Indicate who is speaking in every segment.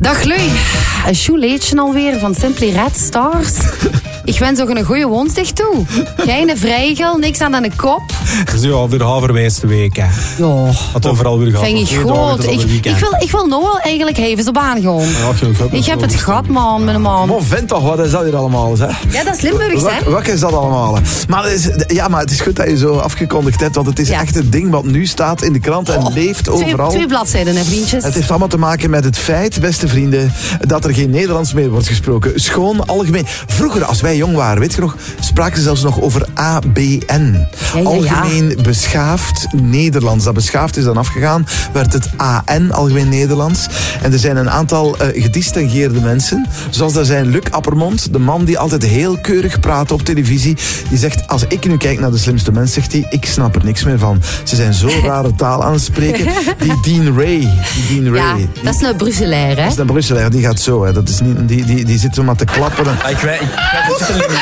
Speaker 1: Dag Lui, een schoeleetje alweer van Simply Red Stars. Ik wens ook een goede woensdag toe. Geen vrijgel, niks aan de kop.
Speaker 2: Het is nu alweer haverwijste week, hè.
Speaker 1: Ja.
Speaker 2: Dat overal weer gaat.
Speaker 1: Vind ik goed. Ik wil nou wel eigenlijk even op aan gaan. Ik heb het gehad, man, met een man.
Speaker 3: Maar vent toch, wat is dat hier allemaal, hè?
Speaker 1: Ja, dat is Limburgs, hè?
Speaker 3: Wat is dat allemaal? Maar het is goed dat je zo afgekondigd hebt, want het is echt het ding wat nu staat in de krant en leeft overal.
Speaker 1: Twee bladzijden, hè, vriendjes.
Speaker 3: Het heeft allemaal te maken met het feit, beste vrienden, dat er geen Nederlands meer wordt gesproken. Schoon, algemeen. Vroeger, als wij jong waren, weet je nog, spraken ze zelfs nog over ABN.
Speaker 1: Ja.
Speaker 3: Algemeen beschaafd Nederlands. Dat beschaafd is dan afgegaan, werd het AN, algemeen Nederlands. En er zijn een aantal gedistingeerde mensen, zoals daar zijn Luc Appermond, de man die altijd heel keurig praat op televisie. Die zegt, als ik nu kijk naar De Slimste Mens, zegt hij, ik snap er niks meer van. Ze zijn zo rare taal aan het spreken. Die Dean Ray.
Speaker 1: Ja, dat is een Brusselaar, hè?
Speaker 3: Dat is een Brusselaar, die gaat zo, hè. Dat is niet, die zit zo maar te klappen.
Speaker 4: Ik weet het niet meer.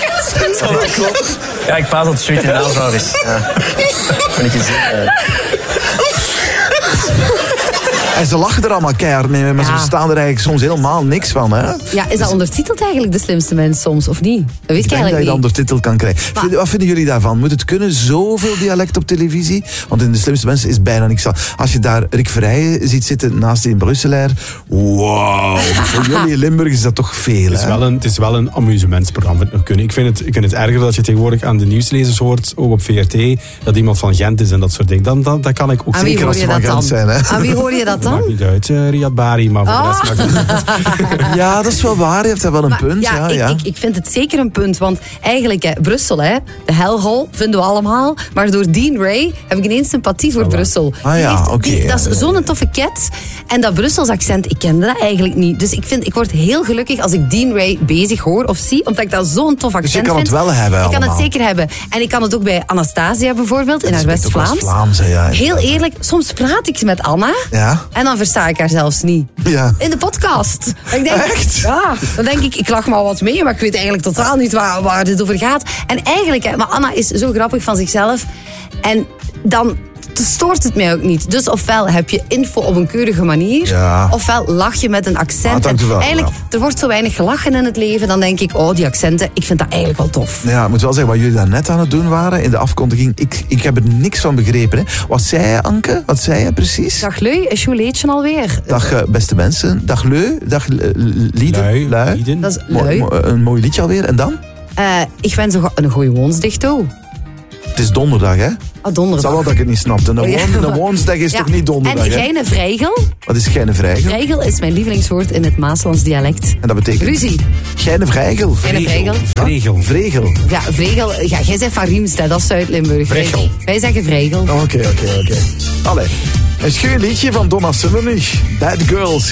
Speaker 4: Ja, ik praat dat het zoiets in de aanvraag is. Ja. Kan ik je zeggen.
Speaker 3: En ze lachen er allemaal keihard mee, maar ze verstaan er eigenlijk soms helemaal niks van. Hè?
Speaker 1: Ja, is dat ondertiteld eigenlijk, De Slimste Mens soms, of niet? Dat weet ik eigenlijk
Speaker 3: dat je
Speaker 1: niet.
Speaker 3: de ondertitel kan krijgen. Wat vinden jullie daarvan? Moet het kunnen, zoveel dialect op televisie? Want in De Slimste Mensen is bijna niks aan. Als je daar Rick Verheijen ziet zitten naast die Brusselaar, wow. Voor jullie in Limburg is dat toch veel, hè?
Speaker 2: Het is wel een amusementsprogramma. Ik vind het erger dat je tegenwoordig aan de nieuwslezers hoort, ook op VRT, dat iemand van Gent is en dat soort dingen. Dat kan ik ook
Speaker 3: zeker als ze van Gent zijn. Hè?
Speaker 1: Aan wie hoor je dat dan?
Speaker 2: Maakt niet uit, Riyad Bari, maar voor de rest maakt het niet uit.
Speaker 3: Ja, dat is wel waar. Je hebt daar wel een punt.
Speaker 1: Ja. Ik vind het zeker een punt. Want eigenlijk, Brussel, hè, de hellhole vinden we allemaal. Maar door Dean Ray heb ik ineens sympathie voor Brussel. Dat is zo'n toffe cat. En dat Brussels accent, ik kende dat eigenlijk niet. Dus ik word heel gelukkig als ik Dean Ray bezig hoor of zie. Omdat ik dat zo'n tof accent vind.
Speaker 3: Dus je kan het wel hebben.
Speaker 1: Ik kan het zeker hebben. En ik kan het ook bij Anastasia bijvoorbeeld, in haar West-Vlaams. Heel eerlijk, soms praat ik met Anna.
Speaker 3: Ja.
Speaker 1: En dan versta ik haar zelfs niet.
Speaker 3: Ja.
Speaker 1: In de podcast. Ik denk,
Speaker 3: echt?
Speaker 1: Ja. Dan denk ik lach maar wat mee, maar ik weet eigenlijk totaal niet waar dit over gaat. En eigenlijk, maar Anna is zo grappig van zichzelf. En dan stoort het mij ook niet. Dus ofwel heb je info op een keurige manier, ofwel lach je met een accent. Er wordt zo weinig gelachen in het leven, dan denk ik, die accenten, ik vind dat eigenlijk wel tof.
Speaker 3: Ja, ik moet wel zeggen, wat jullie daar net aan het doen waren in de afkondiging, ik heb er niks van begrepen. Hè. Wat zei je, Anke? Wat zei je precies?
Speaker 1: Dag Leu, een schoeleetje alweer.
Speaker 3: Dag beste mensen. Dag Leu. Dag Lieden.
Speaker 2: Lui.
Speaker 1: Dat is Lui.
Speaker 3: Een mooi liedje alweer. En dan?
Speaker 1: Ik wens een goede woensdag toe.
Speaker 3: Het is donderdag, hè?
Speaker 1: Donderdag.
Speaker 3: Het zal wel dat ik het niet snapte. Een woensdag is toch niet donderdag,
Speaker 1: en geen vrijgel?
Speaker 3: Wat is geen vrijgel?
Speaker 1: Vrijgel is mijn lievelingswoord in het Maaslands dialect.
Speaker 3: En dat betekent?
Speaker 1: Ruzie.
Speaker 3: Geen vrijgel.
Speaker 2: Vregel.
Speaker 1: Ja, vregel. Ja, jij zegt van Riemstad, dat is Zuid-Limburg.
Speaker 2: Vregel.
Speaker 1: Wij zeggen vrijgel.
Speaker 3: Oké. Allee. Een schön liedje van Donna Summer nu. Bad Girls.